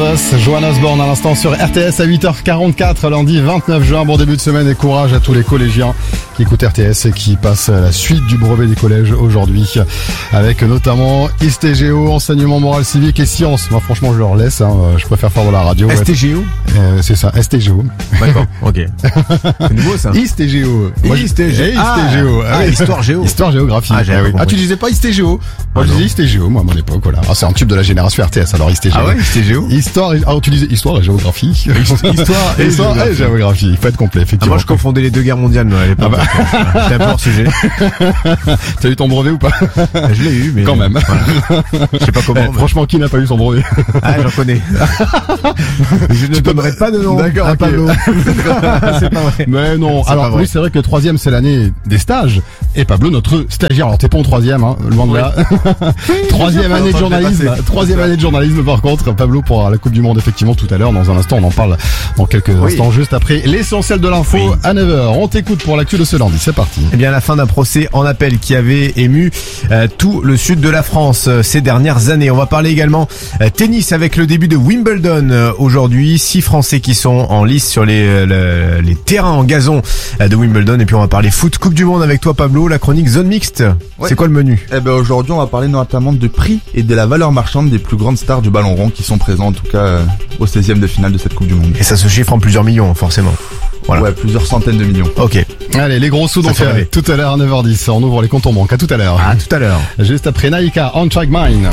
Us, Joan Osborne à l'instant sur RTS à 8h44, lundi 29 juin. Bon début de semaine et courage à tous les collégiens qui écoutent RTS et qui passent à la suite du brevet des collèges aujourd'hui. Avec notamment STGO, enseignement moral civique et sciences. Moi franchement je leur laisse, je préfère faire de la radio. STGO c'est ça, STGO. D'accord, ok. C'est nouveau ça. STGO. STGO. Histoire géo. Histoire géographie. Tu disais pas STGO. Moi je disais STGO, moi à mon époque, voilà. C'est un tube de la génération RTS, alors STGO. Ah ouais, STGO. Tu disais histoire et géographie. Histoire et géographie. Il faut être complet, effectivement. Moi je confondais les deux guerres mondiales, à l'époque. J'étais un peu hors sujet. T'as eu ton brevet ou pas? Je l'ai eu, mais. Quand même. Voilà. Je sais pas comment. Franchement, qui n'a pas eu son brevet? J'en connais. Je ne donnerai pas de nom. D'accord, à Pablo. C'est pas vrai. Mais non. Alors, oui, c'est vrai que le troisième, c'est l'année des stages. Et Pablo, notre stagiaire. Alors, t'es pas en troisième, loin de là. Troisième année de journalisme. Troisième année de journalisme, par contre. Pablo pour la Coupe du Monde, effectivement, tout à l'heure. Dans un instant, on en parle dans quelques instants, juste après l'essentiel de l'info à 9h. On t'écoute pour l'actu de ce lundi. C'est parti. Eh bien, la fin d'un procès en appel qui avait ému tout le sud de la France ces dernières années. On va parler également tennis avec le début de Wimbledon aujourd'hui. 6 Français qui sont en lice sur les terrains en gazon de Wimbledon. Et puis on va parler foot, Coupe du Monde avec toi Pablo, la chronique zone mixte. Ouais. C'est quoi le menu? Aujourd'hui on va parler notamment de prix et de la valeur marchande des plus grandes stars du ballon rond qui sont présents en tout cas au 16e de finale de cette Coupe du Monde. Et ça se chiffre en plusieurs millions forcément. Voilà. Ouais, plusieurs centaines de millions. Ok. Allez, les gros sous donc tout à l'heure à 9h10. On ouvre les comptes en banque. À tout à l'heure. À tout à l'heure. Juste après Naïka, On Track Mine.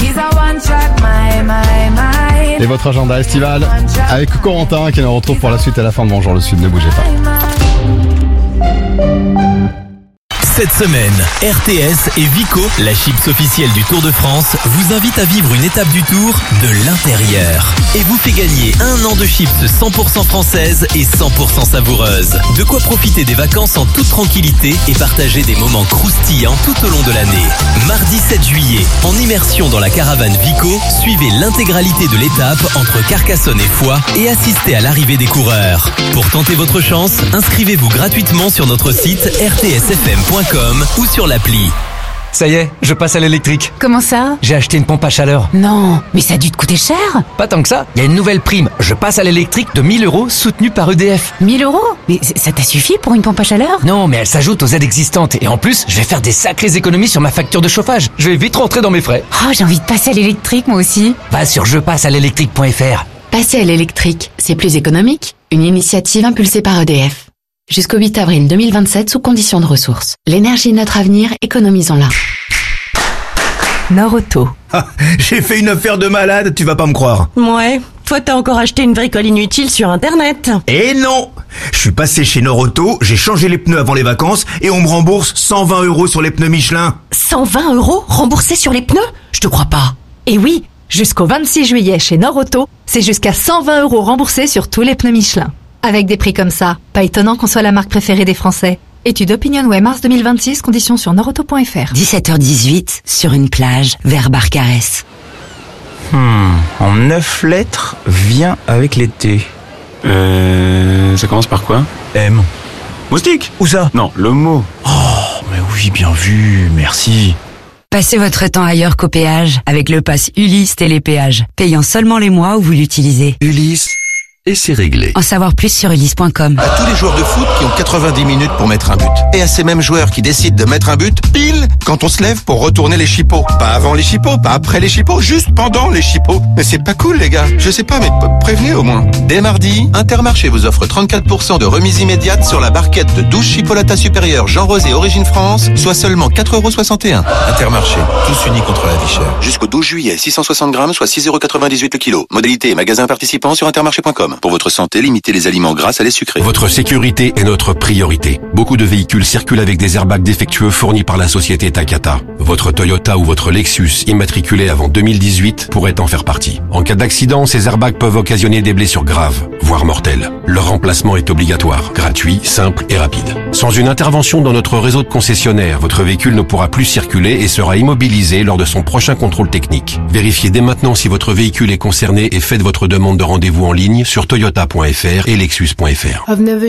Et votre agenda estival avec Corentin qui nous retrouve pour la suite à la fin de Bonjour le Sud. Ne bougez pas. Cette semaine, RTS et Vico, la chips officielle du Tour de France, vous invite à vivre une étape du Tour de l'intérieur. Et vous fait gagner 1 an de chips 100% françaises et 100% savoureuses. De quoi profiter des vacances en toute tranquillité et partager des moments croustillants tout au long de l'année. Mardi 7 juillet, en immersion dans la caravane Vico, suivez l'intégralité de l'étape entre Carcassonne et Foix et assistez à l'arrivée des coureurs. Pour tenter votre chance, inscrivez-vous gratuitement sur notre site rtsfm.com ou sur l'appli. Ça y est, je passe à l'électrique. Comment ça? J'ai acheté une pompe à chaleur. Non, mais ça a dû te coûter cher. Pas tant que ça, il y a une nouvelle prime. Je passe à l'électrique de 1000 € soutenue par EDF. 1000 €? Mais ça t'a suffi pour une pompe à chaleur? Non, mais elle s'ajoute aux aides existantes. Et en plus, je vais faire des sacrées économies sur ma facture de chauffage. Je vais vite rentrer dans mes frais. Oh, j'ai envie de passer à l'électrique moi aussi. Va sur jepassealélectrique.fr. Passer à l'électrique, c'est plus économique. Une initiative impulsée par EDF. Jusqu'au 8 avril 2027 sous conditions de ressources. L'énergie est notre avenir, économisons-la. Norauto. J'ai fait une affaire de malade, tu vas pas me croire. Ouais, toi t'as encore acheté une bricole inutile sur internet. Et non, je suis passé chez Norauto, j'ai changé les pneus avant les vacances et on me rembourse 120 € sur les pneus Michelin. 120 € remboursés sur les pneus? Je te crois pas. Et oui, jusqu'au 26 juillet chez Norauto, c'est jusqu'à 120 € remboursés sur tous les pneus Michelin. Avec des prix comme ça, pas étonnant qu'on soit la marque préférée des Français. Étude Opinionway mars 2026, conditions sur norauto.fr. 17h18, sur une plage, vers Barcarès. En 9 lettres, vient avec l'été. Ça commence par quoi? M. Moustique? Où ça? Non, le mot. Oh, mais oui, bien vu, merci. Passez votre temps ailleurs qu'au péage, avec le pass Ulysse Télépéage, payant seulement les mois où vous l'utilisez. Ulysse. Et c'est réglé. En savoir plus sur ulysse.com. À tous les joueurs de foot qui ont 90 minutes pour mettre un but. Et à ces mêmes joueurs qui décident de mettre un but pile quand on se lève pour retourner les chipots. Pas avant les chipots, pas après les chipots, juste pendant les chipots. Mais c'est pas cool les gars. Je sais pas, mais prévenez au moins. Dès mardi, Intermarché vous offre 34% de remise immédiate sur la barquette de 12 chipolatas supérieures Jean Rosé Origine France, soit seulement 4,61 €. Intermarché, tous unis contre la vie chère. Jusqu'au 12 juillet, 660 grammes, soit 6,98 € le kilo. Modalité et magasin participants sur intermarché.com. Pour votre santé, limitez les aliments gras à les sucrés. Votre sécurité est notre priorité. Beaucoup de véhicules circulent avec des airbags défectueux fournis par la société Takata. Votre Toyota ou votre Lexus immatriculé avant 2018 pourrait en faire partie. En cas d'accident, ces airbags peuvent occasionner des blessures graves, voire mortelles. Leur remplacement est obligatoire, gratuit, simple et rapide. Sans une intervention dans notre réseau de concessionnaires, votre véhicule ne pourra plus circuler et sera immobilisé lors de son prochain contrôle technique. Vérifiez dès maintenant si votre véhicule est concerné et faites votre demande de rendez-vous en ligne sur toyota.fr et lexus.fr.